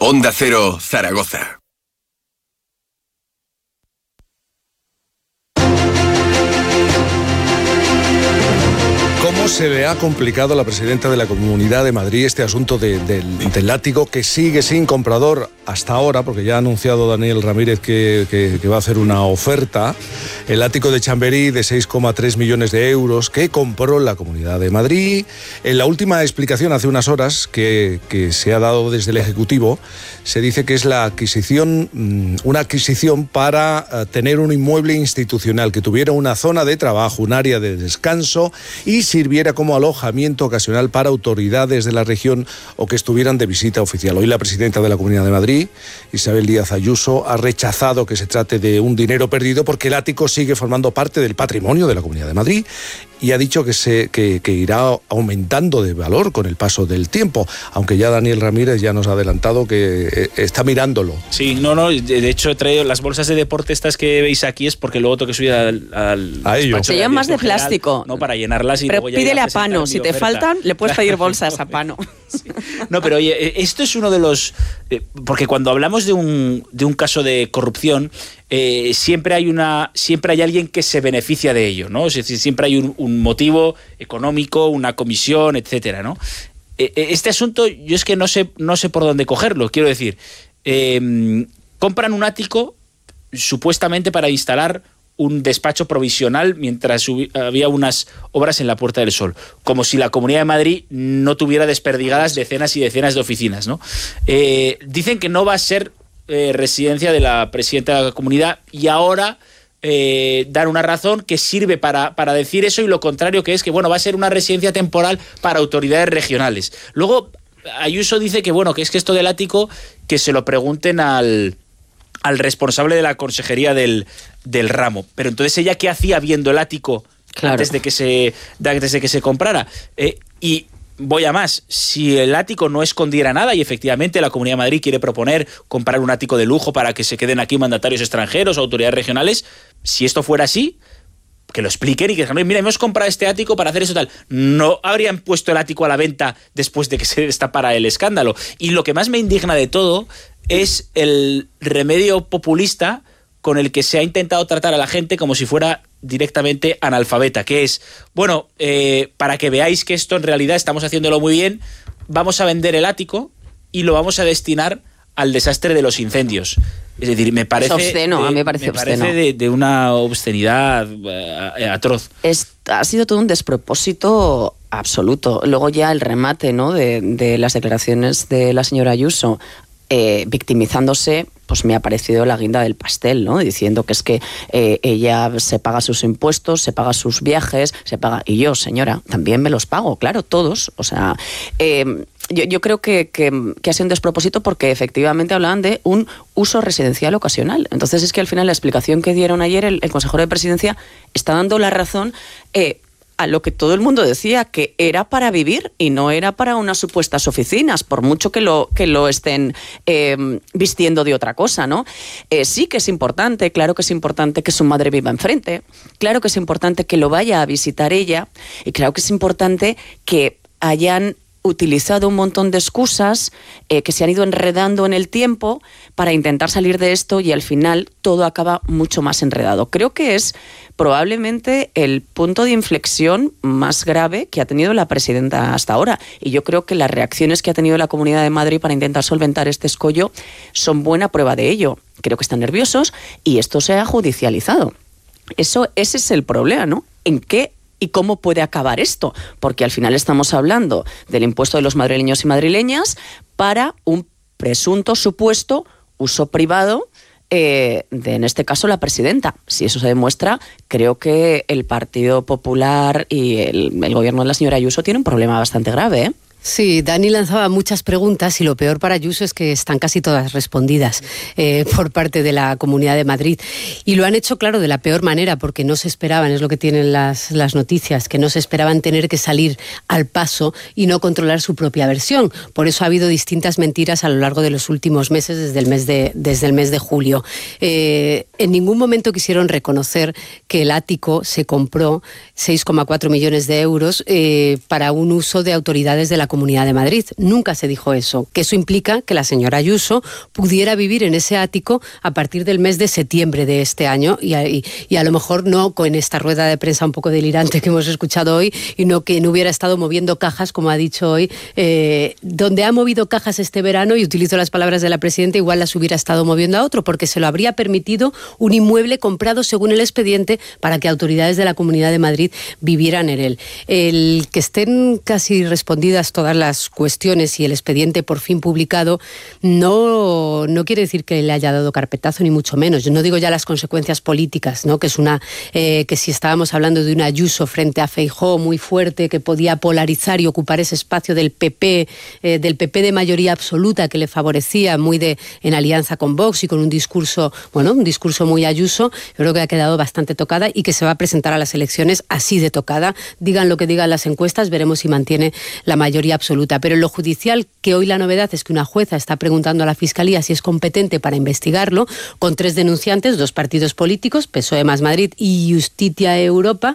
Onda Cero, Zaragoza. ¿Cómo se le ha complicado a la presidenta de la Comunidad de Madrid este asunto del látigo, que sigue sin comprador hasta ahora, porque ya ha anunciado Daniel Ramírez que va a hacer una oferta? El látigo de Chamberí de 6,3 millones de euros que compró la Comunidad de Madrid. En la última explicación hace unas horas que se ha dado desde el Ejecutivo, se dice que es una adquisición para tener un inmueble institucional que tuviera una zona de trabajo, un área de descanso y sirviera como alojamiento ocasional para autoridades de la región o que estuvieran de visita oficial. Hoy la presidenta de la Comunidad de Madrid, Isabel Díaz Ayuso, ha rechazado que se trate de un dinero perdido porque el ático sigue formando parte del patrimonio de la Comunidad de Madrid y ha dicho que irá aumentando de valor con el paso del tiempo, aunque ya Daniel Ramírez ya nos ha adelantado que está mirándolo. Sí, no, de hecho he traído las bolsas de deporte estas que veis aquí, es porque luego tengo que subir al despacho. Se llaman más de plástico. No, para llenarlas y pero luego ya pídele a Pano, si te faltan, le puedes pedir bolsas a Pano. Sí. No, pero oye, esto es uno de los... porque cuando hablamos de un caso de corrupción, siempre hay alguien que se beneficia de ello, ¿no? Es decir, siempre hay un motivo económico, una comisión, etcétera, ¿no? Este asunto, yo es que no sé por dónde cogerlo. Quiero decir, compran un ático supuestamente para instalar un despacho provisional mientras había unas obras en la Puerta del Sol, como si la Comunidad de Madrid no tuviera desperdigadas decenas y decenas de oficinas, ¿no? Dicen que no va a ser residencia de la presidenta de la comunidad y ahora dan una razón que sirve para decir eso y lo contrario, que es que va a ser una residencia temporal para autoridades regionales. Luego Ayuso dice que que es que esto del ático que se lo pregunten al responsable de la consejería del ramo. Pero entonces, ¿ella qué hacía viendo el ático antes de que se comprara? Y voy a más, si el ático no escondiera nada y efectivamente la Comunidad de Madrid quiere proponer comprar un ático de lujo para que se queden aquí mandatarios extranjeros o autoridades regionales, si esto fuera así, que lo expliquen y que digan, mira, hemos comprado este ático para hacer eso tal. No habrían puesto el ático a la venta después de que se destapara el escándalo. Y lo que más me indigna de todo es el remedio populista con el que se ha intentado tratar a la gente como si fuera directamente analfabeta, que es, para que veáis que esto en realidad estamos haciéndolo muy bien, vamos a vender el ático y lo vamos a destinar al desastre de los incendios. Es decir, me parece... Es obsceno, a mí me parece obsceno. Me parece de una obscenidad atroz. Ha sido todo un despropósito absoluto. Luego ya el remate, ¿no?, de las declaraciones de la señora Ayuso, victimizándose, pues me ha parecido la guinda del pastel, ¿no? Diciendo que es que ella se paga sus impuestos, se paga sus viajes, se paga... Y yo, señora, también me los pago, claro, todos. O sea, yo creo que ha sido un despropósito porque efectivamente hablaban de un uso residencial ocasional. Entonces es que al final la explicación que dieron ayer el consejero de Presidencia está dando la razón a lo que todo el mundo decía, que era para vivir y no era para unas supuestas oficinas, por mucho que lo estén vistiendo de otra cosa, ¿no? Sí que es importante, claro que es importante que su madre viva enfrente, claro que es importante que lo vaya a visitar ella y claro que es importante que hayan utilizado un montón de excusas que se han ido enredando en el tiempo para intentar salir de esto y al final todo acaba mucho más enredado. Creo que es probablemente el punto de inflexión más grave que ha tenido la presidenta hasta ahora. Y yo creo que las reacciones que ha tenido la Comunidad de Madrid para intentar solventar este escollo son buena prueba de ello. Creo que están nerviosos y esto se ha judicializado. Ese es el problema, ¿no? ¿En qué y cómo puede acabar esto? Porque al final estamos hablando del impuesto de los madrileños y madrileñas para un presunto supuesto uso privado en este caso la presidenta. Si eso se demuestra, creo que el Partido Popular y el gobierno de la señora Ayuso tiene un problema bastante grave, ¿eh? Sí, Dani lanzaba muchas preguntas y lo peor para Ayuso es que están casi todas respondidas por parte de la Comunidad de Madrid. Y lo han hecho, claro, de la peor manera, porque no se esperaban, es lo que tienen las noticias, que no se esperaban tener que salir al paso y no controlar su propia versión. Por eso ha habido distintas mentiras a lo largo de los últimos meses, desde el mes de julio. En ningún momento quisieron reconocer que el ático se compró 6,4 millones de euros para un uso de autoridades de la Comunidad de Madrid. Nunca se dijo eso, que eso implica que la señora Ayuso pudiera vivir en ese ático a partir del mes de septiembre de este año y a lo mejor no con esta rueda de prensa un poco delirante que hemos escuchado hoy, y no que no hubiera estado moviendo cajas, como ha dicho hoy, donde ha movido cajas este verano, y utilizo las palabras de la presidenta, igual las hubiera estado moviendo a otro, porque se lo habría permitido un inmueble comprado según el expediente para que autoridades de la Comunidad de Madrid vivieran en él. El que estén casi respondidas todas las cuestiones y el expediente por fin publicado no quiere decir que le haya dado carpetazo, ni mucho menos. Yo no digo ya las consecuencias políticas, ¿no? Que es que si estábamos hablando de un Ayuso frente a Feijóo muy fuerte, que podía polarizar y ocupar ese espacio del PP de mayoría absoluta, que le favorecía muy en alianza con Vox y con un discurso muy Ayuso, yo creo que ha quedado bastante tocada y que se va a presentar a las elecciones así de tocada. Digan lo que digan las encuestas, veremos si mantiene la mayoría absoluta. Pero en lo judicial, que hoy la novedad es que una jueza está preguntando a la Fiscalía si es competente para investigarlo, con 3 denunciantes, 2 partidos políticos, PSOE más Madrid y Justicia Europa,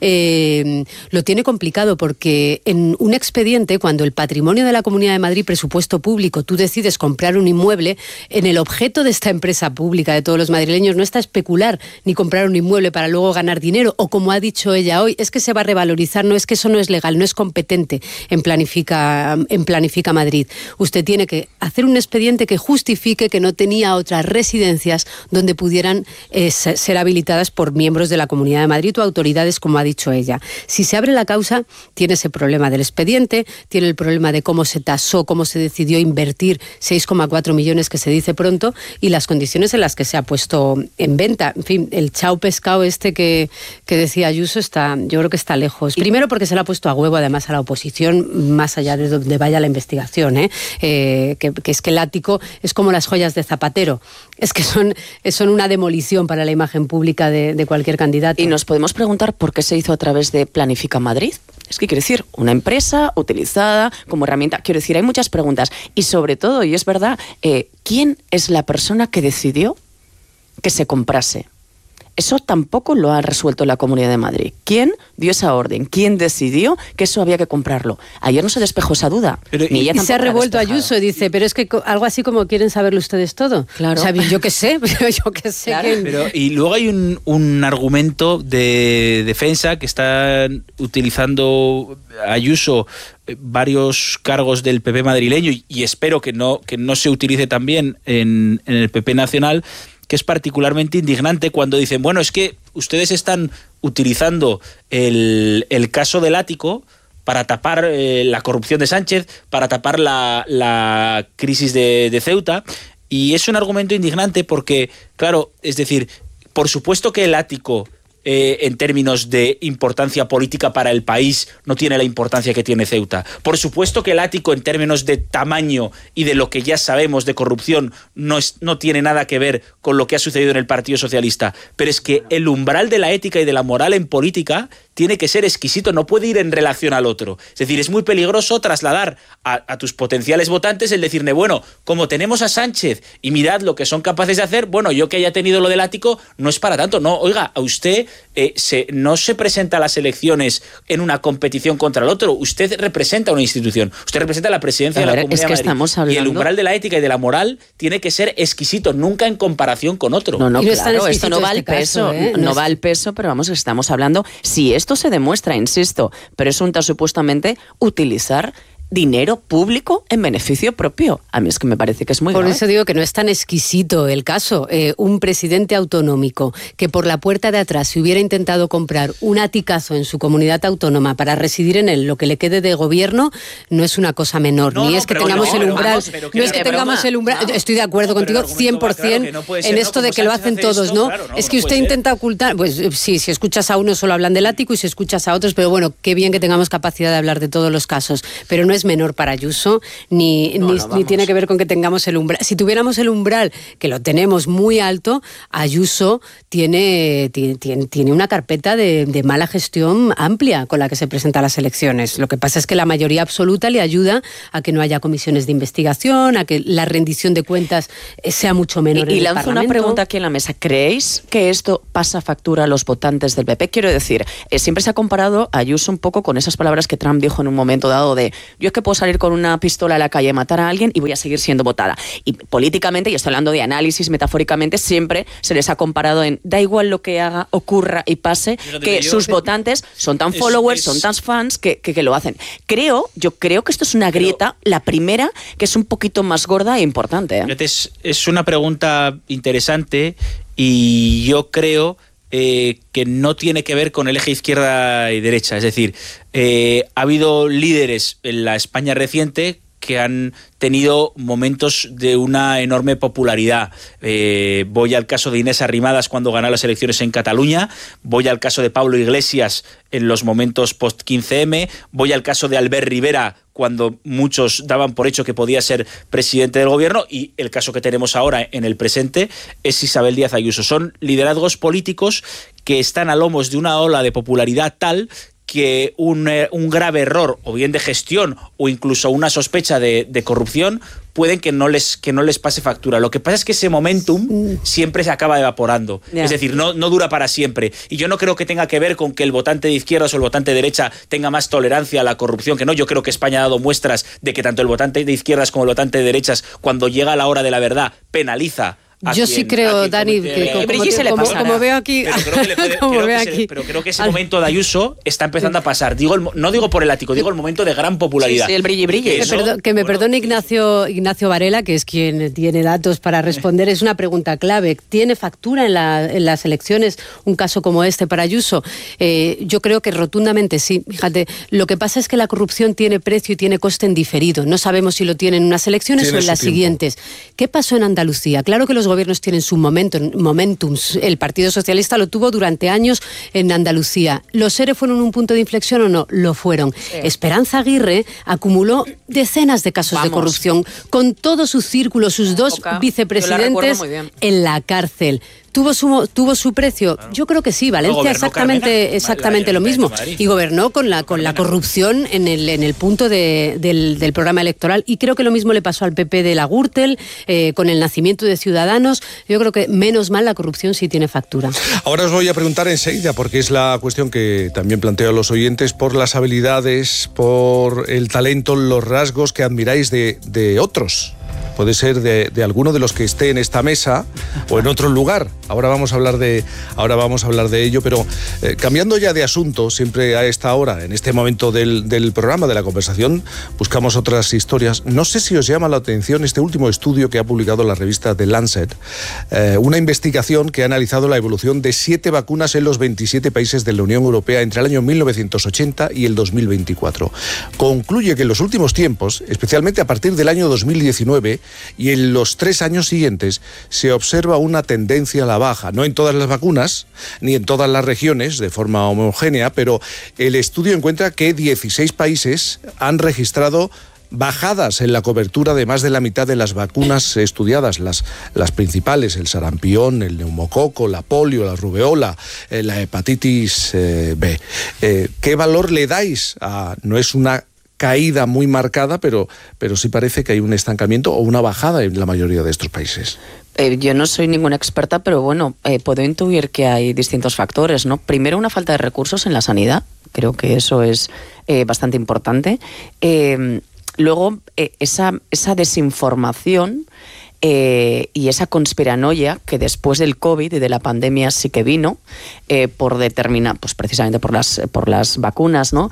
lo tiene complicado, porque en un expediente, cuando el patrimonio de la Comunidad de Madrid, presupuesto público, tú decides comprar un inmueble, en el objeto de esta empresa pública de todos los madrileños no está especular ni comprar un inmueble para luego ganar dinero, o como ha dicho ella hoy, es que se va a revalorizar, no, es que eso no es legal, no es competente en Planifica Madrid. Usted tiene que hacer un expediente que justifique que no tenía otras residencias donde pudieran ser habilitadas por miembros de la Comunidad de Madrid o autoridades, como ha dicho ella. Si se abre la causa, tiene ese problema del expediente, tiene el problema de cómo se tasó, cómo se decidió invertir 6,4 millones, que se dice pronto, y las condiciones en las que se ha puesto en venta. En fin, el chao pescado que decía Ayuso yo creo que está lejos. Primero porque se le ha puesto a huevo además a la oposición, más allá de donde vaya la investigación, que es que el ático es como las joyas de Zapatero, es que son una demolición para la imagen pública de cualquier candidato. Y nos podemos preguntar por qué se hizo a través de Planifica Madrid. Es que quiero decir, una empresa utilizada como herramienta. Quiero decir, hay muchas preguntas. Y sobre todo, y es verdad, ¿quién es la persona que decidió que se comprase? Eso tampoco lo ha resuelto la Comunidad de Madrid. ¿Quién dio esa orden? ¿Quién decidió que eso había que comprarlo? Ayer no se despejó esa duda. Y se ha revuelto Ayuso y dice, pero es que algo así como quieren saberlo ustedes todo. Claro. O sea, yo qué sé, pero yo qué sé. Claro. Y luego hay un argumento de defensa que están utilizando Ayuso varios cargos del PP madrileño, y espero que no se utilice también en el PP nacional, que es particularmente indignante cuando dicen, bueno, es que ustedes están utilizando el caso del ático para tapar la corrupción de Sánchez, para tapar la crisis de Ceuta, y es un argumento indignante porque, claro, es decir, por supuesto que el ático en términos de importancia política para el país no tiene la importancia que tiene Ceuta. Por supuesto que el ático en términos de tamaño y de lo que ya sabemos de corrupción no tiene nada que ver con lo que ha sucedido en el Partido Socialista, pero es que el umbral de la ética y de la moral en política tiene que ser exquisito, no puede ir en relación al otro. Es decir, es muy peligroso trasladar a tus potenciales votantes el decirle, bueno, como tenemos a Sánchez y mirad lo que son capaces de hacer, bueno, yo que haya tenido lo del ático no es para tanto. No, oiga, a usted no se presenta a las elecciones en una competición contra el otro, usted representa una institución, usted representa la presidencia de la Comunidad de Madrid. Estamos hablando... Y el umbral de la ética y de la moral tiene que ser exquisito, nunca en comparación con otro. No, claro, esto no va al peso, no va al peso, pero vamos, estamos hablando, si esto se demuestra, insisto, presunta supuestamente utilizar dinero público en beneficio propio. A mí es que me parece que es muy grave. Por eso digo que no es tan exquisito el caso. Un presidente autonómico que por la puerta de atrás se hubiera intentado comprar un aticazo en su comunidad autónoma para residir en él lo que le quede de gobierno, no es una cosa menor. Ni es que tengamos el umbral. No es que tengamos el umbral. Estoy de acuerdo contigo 100% en esto de que lo hacen todos, ¿no? Es que usted intenta ocultar. Pues sí, si escuchas a uno solo hablan del ático y si escuchas a otros, pero bueno, qué bien que tengamos capacidad de hablar de todos los casos. Pero no es menor para Ayuso, ni tiene que ver con que tengamos el umbral. Si tuviéramos el umbral, que lo tenemos muy alto, Ayuso tiene una carpeta de mala gestión amplia con la que se presenta a las elecciones. Lo que pasa es que la mayoría absoluta le ayuda a que no haya comisiones de investigación, a que la rendición de cuentas sea mucho menor. Y lanzo una pregunta aquí en la mesa. ¿Creéis que esto pasa factura a los votantes del PP? Quiero decir, siempre se ha comparado a Ayuso un poco con esas palabras que Trump dijo en un momento dado de yo yo es que puedo salir con una pistola a la calle, matar a alguien y voy a seguir siendo votada. Y políticamente, y estoy hablando de análisis, metafóricamente, siempre se les ha comparado en da igual lo que haga, ocurra y pase, que sus votantes son tan followers, son tan fans que lo hacen. Yo creo que esto es una grieta, la primera, que es un poquito más gorda e importante. Es una pregunta interesante y yo creo que no tiene que ver con el eje izquierda y derecha. Es decir, ha habido líderes en la España reciente que han tenido momentos de una enorme popularidad. Voy al caso de Inés Arrimadas cuando ganó las elecciones en Cataluña, voy al caso de Pablo Iglesias en los momentos post-15M, voy al caso de Albert Rivera cuando muchos daban por hecho que podía ser presidente del gobierno, y el caso que tenemos ahora en el presente es Isabel Díaz Ayuso. Son liderazgos políticos que están a lomos de una ola de popularidad tal que un grave error, o bien de gestión, o incluso una sospecha de corrupción, pueden que no les pase factura. Lo que pasa es que ese momentum siempre se acaba evaporando. Yeah. Es decir, no dura para siempre. Y yo no creo que tenga que ver con que el votante de izquierdas o el votante de derecha tenga más tolerancia a la corrupción que no. Yo creo que España ha dado muestras de que tanto el votante de izquierdas como el votante de derechas, cuando llega la hora de la verdad, penaliza. Yo sí creo, Dani, que como veo aquí... Pero creo que ese momento de Ayuso está empezando a pasar. No digo por el ático, digo el momento de gran popularidad. Sí, el brilli. Que me perdone Ignacio Varela, que es quien tiene datos para responder. Es una pregunta clave. ¿Tiene factura en las elecciones un caso como este para Ayuso? Yo creo que rotundamente sí. Fíjate, lo que pasa es que la corrupción tiene precio y tiene coste en diferido. No sabemos si lo tiene en unas elecciones o en las siguientes. ¿Qué pasó en Andalucía? Claro que los gobiernos tienen su momentum. El Partido Socialista lo tuvo durante años en Andalucía. ¿Los ERE fueron un punto de inflexión o no? Lo fueron. Sí. Esperanza Aguirre acumuló decenas de casos de corrupción, con todo su círculo, sus dos vicepresidentes en la cárcel. ¿Tuvo su precio? Claro. Yo creo que sí. Valencia exactamente lo mismo. Y gobernó con la corrupción en el punto del programa electoral. Y creo que lo mismo le pasó al PP de la Gürtel, con el nacimiento de Ciudadanos. Yo creo que menos mal la corrupción sí tiene factura. Ahora os voy a preguntar enseguida, porque es la cuestión que también planteo a los oyentes, por las habilidades, por el talento, los rasgos que admiráis de otros. Puede ser de alguno de los que esté en esta mesa o en otro lugar. Ahora vamos a hablar de ello, pero cambiando ya de asunto, siempre a esta hora, en este momento del programa, de la conversación, buscamos otras historias. No sé si os llama la atención este último estudio que ha publicado la revista The Lancet, una investigación que ha analizado la evolución de 7 vacunas en los 27 países de la Unión Europea entre el año 1980 y el 2024. Concluye que en los últimos tiempos, especialmente a partir del año 2019, y en los 3 años siguientes se observa una tendencia a la baja, no en todas las vacunas ni en todas las regiones de forma homogénea, pero el estudio encuentra que 16 países han registrado bajadas en la cobertura de más de la mitad de las vacunas estudiadas, las principales, el sarampión, el neumococo, la polio, la rubeola, la hepatitis B. ¿Qué valor le dais a...? No es una caída muy marcada, pero sí parece que hay un estancamiento o una bajada en la mayoría de estos países. Yo no soy ninguna experta, pero bueno, puedo intuir que hay distintos factores, ¿no? Primero, una falta de recursos en la sanidad. Creo que eso es bastante importante. Luego, esa desinformación y esa conspiranoia que después del COVID y de la pandemia sí que vino, pues precisamente por las vacunas, ¿no?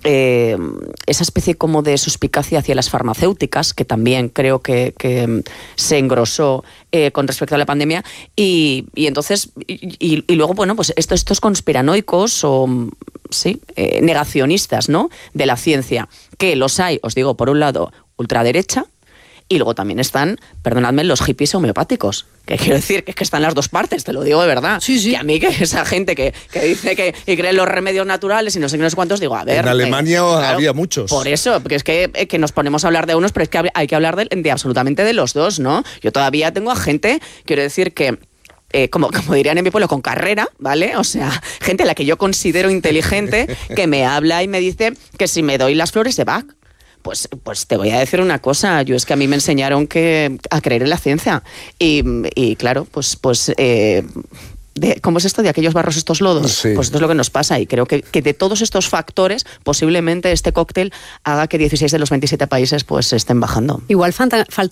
Esa especie como de suspicacia hacia las farmacéuticas, que también creo que se engrosó con respecto a la pandemia, y entonces y luego, bueno, pues estos conspiranoicos o negacionistas, ¿no?, de la ciencia, que los hay, os digo, por un lado, ultraderecha, y luego también están, perdonadme, los hippies homeopáticos. Que quiero decir que es que están las dos partes, te lo digo de verdad. Sí. Y a mí, que esa gente que dice que cree en los remedios naturales y no sé qué, no sé cuántos, digo, a ver... En Alemania había muchos. Por eso, porque es que nos ponemos a hablar de unos, pero es que hay que hablar de absolutamente de los dos, ¿no? Yo todavía tengo a gente, quiero decir que... como dirían en mi pueblo, con carrera, ¿vale? O sea, gente a la que yo considero inteligente, que me habla y me dice que si me doy las flores de Bach, pues te voy a decir una cosa. Yo es que a mí me enseñaron a creer en la ciencia. Y claro, ¿cómo es esto? De aquellos barros, estos lodos. Sí. Pues esto es lo que nos pasa y creo que de todos estos factores, posiblemente este cóctel haga que 16 de los 27 países pues estén bajando. Igual falta